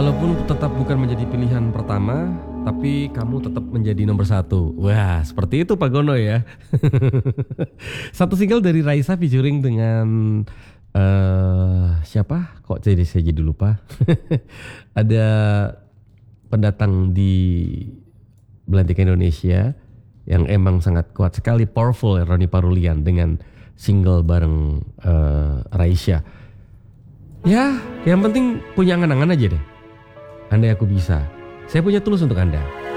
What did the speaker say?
Walaupun tetap bukan menjadi pilihan pertama, tapi kamu tetap menjadi nomor satu. Wah, seperti itu Pak Gono ya. Satu single dari Raisa featuring dengan siapa? Kok saya jadi lupa. Ada pendatang di Belantika Indonesia yang emang sangat kuat sekali, powerful, Ronnie Parulian dengan single bareng Raisa. Ya, yang penting punya angan-angan aja deh. Andai aku bisa, saya punya tulus untuk Anda.